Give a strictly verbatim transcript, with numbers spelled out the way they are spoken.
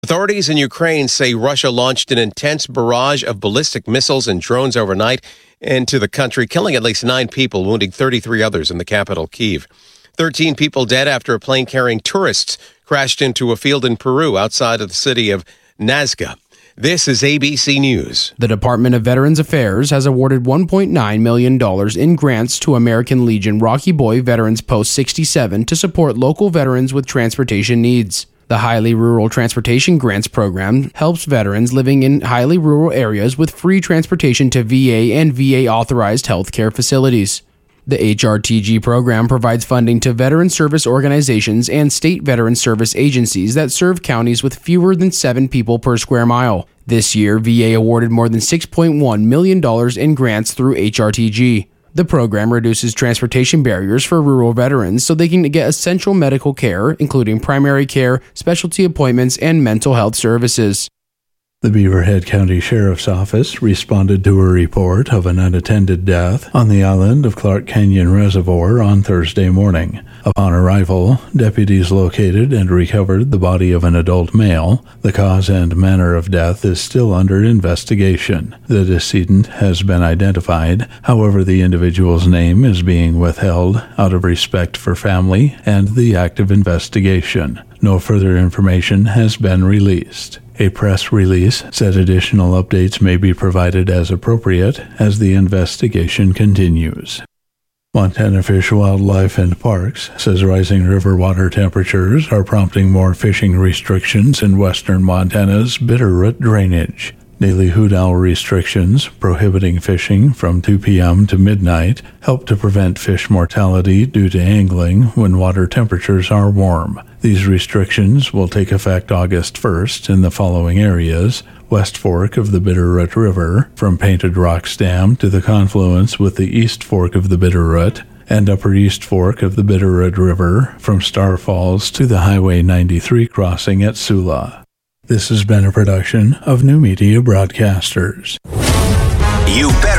Authorities in Ukraine say Russia launched an intense barrage of ballistic missiles and drones overnight into the country, killing at least nine people, wounding thirty-three others in the capital, Kyiv. thirteen people dead after a plane carrying tourists crashed into a field in Peru outside of the city of Nazca. This is A B C News. The Department of Veterans Affairs has awarded one point nine million dollars in grants to American Legion Rocky Boy Veterans Post sixty-seven to support local veterans with transportation needs. The Highly Rural Transportation Grants Program helps veterans living in highly rural areas with free transportation to V A and V A-authorized healthcare facilities. The H R T G program provides funding to veteran service organizations and state veteran service agencies that serve counties with fewer than seven people per square mile. This year, V A awarded more than six point one million dollars in grants through H R T G. The program reduces transportation barriers for rural veterans so they can get essential medical care, including primary care, specialty appointments, and mental health services. The Beaverhead County Sheriff's Office responded to a report of an unattended death on the island of Clark Canyon Reservoir on Thursday morning. Upon arrival, deputies located and recovered the body of an adult male. The cause and manner of death is still under investigation. The decedent has been identified. However, the individual's name is being withheld out of respect for family and the active investigation. No further information has been released. A press release said additional updates may be provided as appropriate as the investigation continues. Montana Fish, Wildlife and Parks says rising river water temperatures are prompting more fishing restrictions in western Montana's Bitterroot drainage. Daily hoot owl restrictions prohibiting fishing from two p.m. to midnight help to prevent fish mortality due to angling when water temperatures are warm. These restrictions will take effect August first in the following areas: West Fork of the Bitterroot River, from Painted Rocks Dam to the confluence with the East Fork of the Bitterroot, and Upper East Fork of the Bitterroot River, from Star Falls to the Highway ninety-three crossing at Sula. This has been a production of New Media Broadcasters. You better